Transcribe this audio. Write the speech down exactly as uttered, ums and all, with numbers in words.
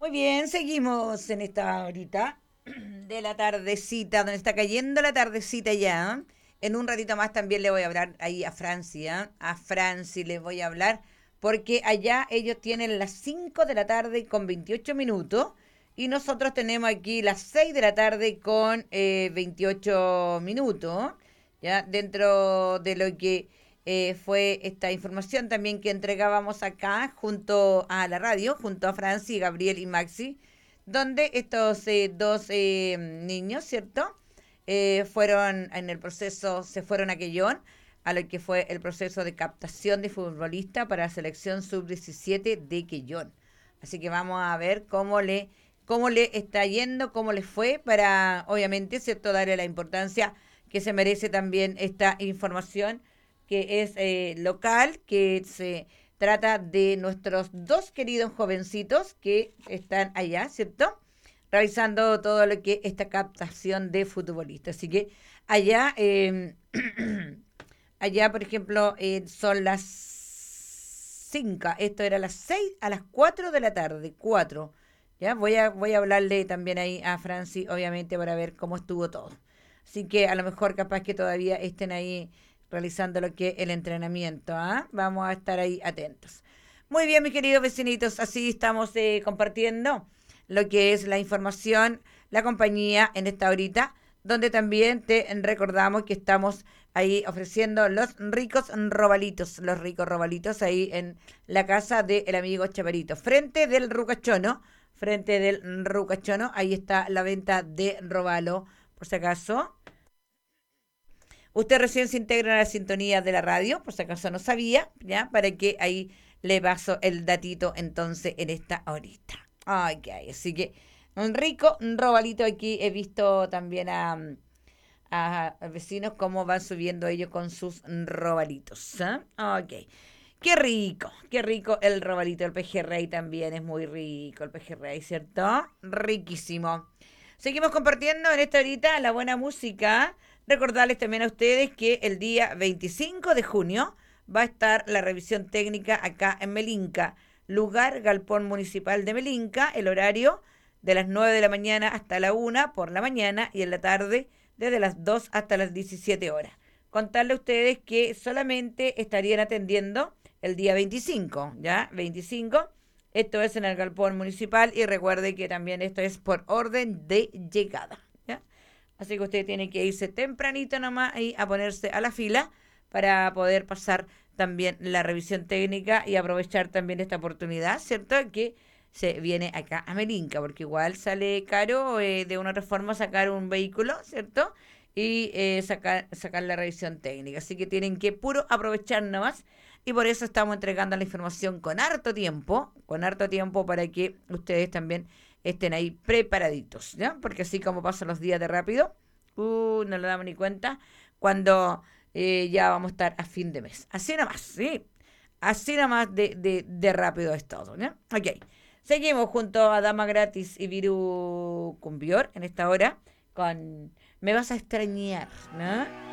Muy bien, seguimos en esta horita de la tardecita, donde está cayendo la tardecita ya. En un ratito más también le voy a hablar ahí a Francia, a Franci les voy a hablar, porque allá ellos tienen las cinco de la tarde con veintiocho minutos y nosotros tenemos aquí las seis de la tarde con eh, veintiocho minutos, ya dentro de lo que eh, fue esta información también que entregábamos acá junto a la radio, junto a Franci, Gabriel y Maxi, donde estos eh, dos eh, niños, ¿cierto? Eh, fueron en el proceso, se fueron a Quellón, a lo que fue el proceso de captación de futbolista para la selección sub diecisiete de Quellón. Así que vamos a ver cómo le, cómo le está yendo, cómo le fue, para obviamente, ¿cierto?, darle la importancia que se merece también esta información que es eh, local, que se trata de nuestros dos queridos jovencitos que están allá, ¿cierto? Realizando todo lo que es esta captación de futbolistas. Así que allá, eh, allá por ejemplo, eh, son las cinco, esto era las seis a las cuatro de la tarde, cuatro. Ya voy a, voy a hablarle también ahí a Franci, obviamente, para ver cómo estuvo todo. Así que a lo mejor capaz que todavía estén ahí realizando lo que es el entrenamiento. ¿Ah? Vamos a estar ahí atentos. Muy bien, mis queridos vecinitos, así estamos eh, compartiendo lo que es la información, la compañía en esta horita, donde también te recordamos que estamos ahí ofreciendo los ricos robalitos, los ricos robalitos ahí en la casa del amigo Chaparito, frente del Rucachono, frente del Rucachono, ahí está la venta de robalo, por si acaso. Usted recién se integra a la sintonía de la radio, por si acaso no sabía, ¿ya? Para que ahí le paso el datito entonces en esta horita. Ay, qué hay. Así que un rico un robalito aquí. He visto también a, a, a vecinos cómo van subiendo ellos con sus robalitos. ¿Eh? Ok. Qué rico, qué rico el robalito. El pejerrey también es muy rico, el pejerrey, ¿cierto? Riquísimo. Seguimos compartiendo en esta horita la buena música. Recordarles también a ustedes que el día veinticinco de junio va a estar la revisión técnica acá en Melinca, lugar Galpón Municipal de Melinca, el horario de las nueve de la mañana hasta la una por la mañana y en la tarde desde las dos hasta las diecisiete horas. Contarle a ustedes que solamente estarían atendiendo el día veinticinco, ¿ya? veinticinco. Esto es en el Galpón Municipal y recuerde que también esto es por orden de llegada, ¿ya? Así que usted tiene que irse tempranito nomás y a ponerse a la fila para poder pasar también la revisión técnica y aprovechar también esta oportunidad, ¿cierto? Que se viene acá a Melinca, porque igual sale caro eh, de una otra forma sacar un vehículo, ¿cierto? Y eh, sacar, sacar la revisión técnica. Así que tienen que puro aprovechar nomás. Y por eso estamos entregando la información con harto tiempo, con harto tiempo para que ustedes también estén ahí preparaditos, ¿ya? Porque así como pasan los días de rápido, uh, no lo damos ni cuenta, cuando eh, ya vamos a estar a fin de mes. Así nomás, ¿sí? Así nomás de, de, de rápido es todo, ¿ya? Ok. Seguimos junto a Dama Gratis y Viru Cumbior en esta hora con Me vas a extrañar, ¿no?